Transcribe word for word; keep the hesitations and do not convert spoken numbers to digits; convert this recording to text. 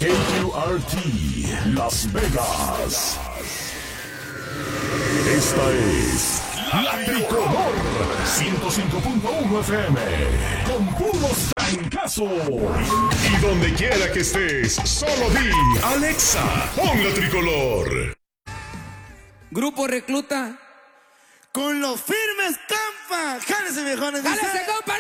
K Q R T, Las Vegas. Esta es La Tricolor, ciento cinco punto uno F M, con puros trancazos. Y donde quiera que estés, solo di, Alexa, pon La Tricolor. Grupo Recluta. Con los firmes, compa. Jálese, viejones. ¡Jálese, compa!